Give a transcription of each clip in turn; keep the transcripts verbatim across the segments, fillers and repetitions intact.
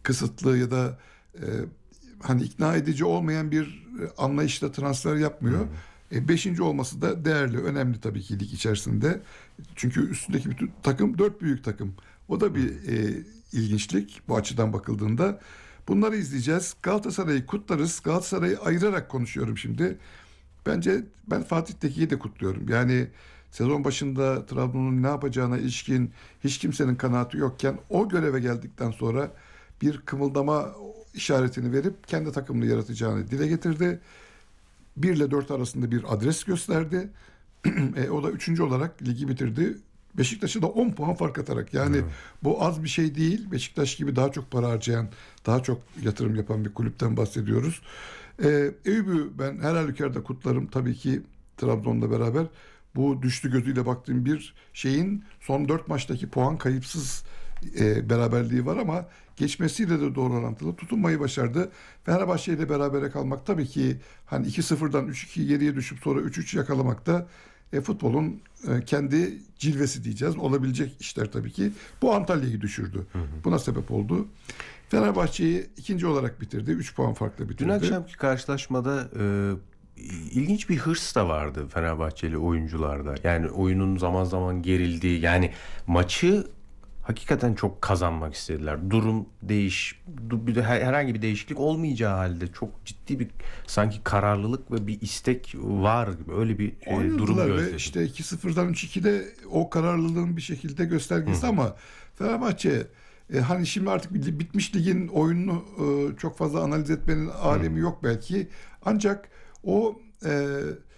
kısıtlı ya da e, hani ikna edici olmayan bir anlayışla transfer yapmıyor. Hmm. E, beşinci olması da değerli, önemli tabii ki lig içerisinde. Çünkü üstündeki bütün takım dört büyük takım. O da bir e, ilginçlik bu açıdan bakıldığında. Bunları izleyeceğiz. Galatasaray'ı kutlarız. Galatasaray'ı ayırarak konuşuyorum şimdi. Bence ben Fatih Teke'yi de kutluyorum. Yani sezon başında Trabzon'un ne yapacağına ilişkin hiç kimsenin kanaati yokken o göreve geldikten sonra bir kımıldama işaretini verip kendi takımını yaratacağını dile getirdi. bir ile dört arasında bir adres gösterdi. e, o da üçüncü olarak ligi bitirdi. Beşiktaş'ı da on puan fark atarak. Yani hmm. bu az bir şey değil. Beşiktaş gibi daha çok para harcayan, daha çok yatırım yapan bir kulüpten bahsediyoruz. Ee, Eyüp'ü ben her halükarda kutlarım. Tabii ki Trabzon'la beraber bu düştü gözüyle baktığım bir şeyin son dört maçtaki puan kayıpsız e, beraberliği var ama geçmesiyle de doğru orantılı tutunmayı başardı. Fenerbahçe ile berabere kalmak tabii ki hani iki sıfırdan üç iki geriye düşüp sonra üç üç yakalamak da e, futbolun e, kendi cilvesi diyeceğiz. Olabilecek işler tabii ki. Bu Antalya'yı düşürdü. Hı hı. Buna sebep oldu. Fenerbahçe'yi ikinci olarak bitirdi. üç puan farkla bitirdi. Dün akşamki karşılaşmada e, ilginç bir hırs da vardı Fenerbahçeli oyuncularda. Yani oyunun zaman zaman gerildiği, yani maçı hakikaten çok kazanmak istediler. Durum değiş, herhangi bir değişiklik olmayacağı halde çok ciddi bir sanki kararlılık ve bir istek var gibi, öyle bir e, durum gözledim. İşte iki sıfırdan üç ikide o kararlılığın bir şekilde göstergesi. Hı. Ama Fenerbahçe e, hani şimdi artık bitmiş ligin oyununu e, çok fazla analiz etmenin alemi Hı. yok belki. Ancak o e,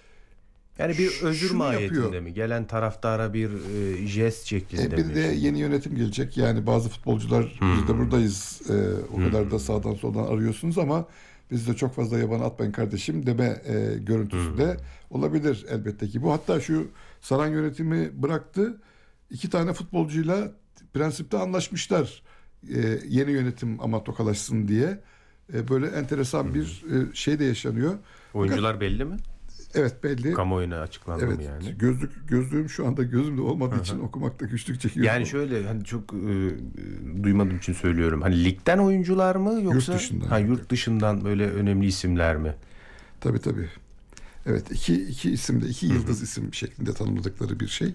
yani bir özür mahiyetinde yapıyor. Mi? Gelen taraftara bir e, jest şeklinde e, bir mi? de yeni yönetim gelecek. Yani bazı futbolcular hmm. biz de buradayız. E, o hmm. kadar da sağdan soldan arıyorsunuz ama biz de çok fazla yaban atmayın kardeşim deme e, görüntüsü hmm. de olabilir elbette ki. Bu hatta şu Saran yönetimi bıraktı. İki tane futbolcuyla prensipte anlaşmışlar. E, yeni yönetim ama tokalaşsın diye. E, böyle enteresan hmm. bir e, şey de yaşanıyor. Oyuncular Fakat, belli mi? Evet, belli. Kamuoyuna açıklandı evet, mı yani? Gözlük gözlüğüm şu anda gözümde olmadığı Hı-hı. için okumakta güçlük çekiyorum. Yani şöyle hani çok e, duymadığım için söylüyorum. Hani ligden oyuncular mı yoksa yurt dışından, ha, yurt dışından böyle önemli isimler mi? Tabii tabii. Evet, iki iki isim de iki Hı-hı. yıldız isim şeklinde tanımladıkları bir şey.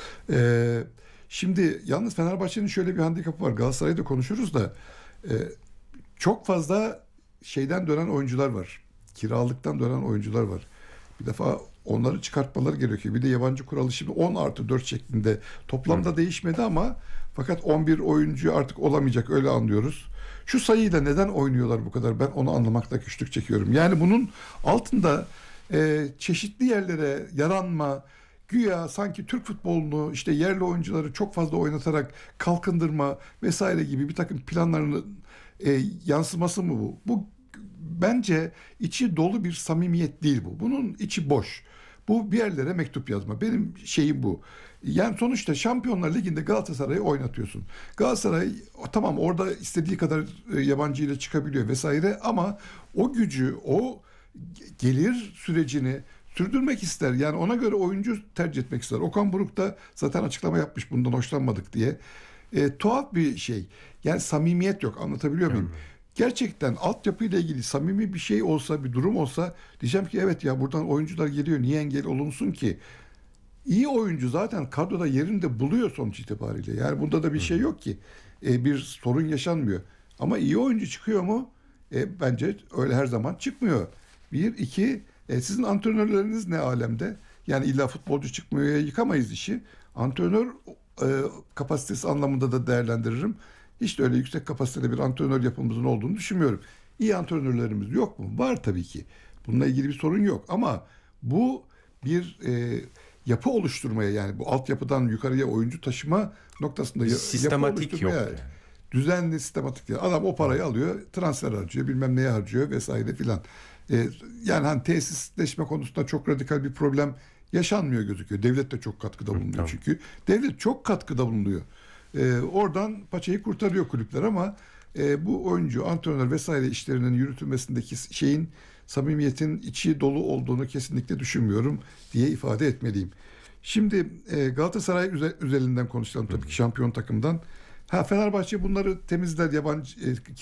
Ee, şimdi yalnız Fenerbahçe'nin şöyle bir handikapı var. Galatasaray'da konuşuruz da e, çok fazla şeyden dönen oyuncular var. Kiralıktan dönen oyuncular var. Bir defa onları çıkartmaları gerekiyor. Bir de yabancı kuralı şimdi on artı dört şeklinde toplamda Hı. değişmedi ama fakat on bir oyuncu artık olamayacak, öyle anlıyoruz. Şu sayıyla neden oynuyorlar bu kadar, ben onu anlamakta güçlük çekiyorum. Yani bunun altında e, çeşitli yerlere yaranma, güya sanki Türk futbolunu işte yerli oyuncuları çok fazla oynatarak kalkındırma vesaire gibi bir takım planlarının e, yansıması mı bu? Bu bence içi dolu bir samimiyet değil bu. Bunun içi boş. Bu bir yerlere mektup yazma. Benim şeyim bu. Yani sonuçta Şampiyonlar Ligi'nde Galatasaray'ı oynatıyorsun. Galatasaray tamam orada istediği kadar yabancı ile çıkabiliyor vesaire ama o gücü, o gelir sürecini sürdürmek ister. Yani ona göre oyuncu tercih etmek ister. Okan Buruk da zaten açıklama yapmış bundan hoşlanmadık diye. E, tuhaf bir şey. Yani samimiyet yok. Anlatabiliyor muyum? Hmm. Gerçekten altyapıyla ilgili samimi bir şey olsa, bir durum olsa diyeceğim ki evet ya buradan oyuncular geliyor. Niye engel olunsun ki? İyi oyuncu zaten kadroda yerini de buluyor sonuç itibariyle. Yani bunda da bir şey yok ki. E, bir sorun yaşanmıyor. Ama iyi oyuncu çıkıyor mu? E, bence öyle her zaman çıkmıyor. Bir, iki, e, sizin antrenörleriniz ne alemde? Yani illa futbolcu çıkmıyor, yıkamayız işi. Antrenör e, kapasitesi anlamında da değerlendiririm. Hiç de öyle yüksek kapasiteli bir antrenör yapımızın olduğunu düşünmüyorum. İyi antrenörlerimiz yok mu? Var tabii ki. Bununla ilgili bir sorun yok. Ama bu bir e, yapı oluşturmaya, yani bu altyapıdan yukarıya oyuncu taşıma noktasında sistematik yok. Yani. Düzenli, sistematik. Adam o parayı alıyor, transfer harcıyor, bilmem neye harcıyor vesaire filan. E, yani hani tesisleşme konusunda çok radikal bir problem yaşanmıyor gözüküyor. Devlet de çok katkıda bulunuyor tamam. çünkü. Devlet çok katkıda bulunuyor. Ee, oradan paçayı kurtarıyor kulüpler ama e, bu oyuncu, antrenör vesaire işlerinin yürütülmesindeki şeyin, samimiyetin içi dolu olduğunu kesinlikle düşünmüyorum diye ifade etmeliyim. Şimdi e, Galatasaray üzerinden konuşalım tabii ki, şampiyon takımdan. Ha, Fenerbahçe bunları temizler, yabancı e,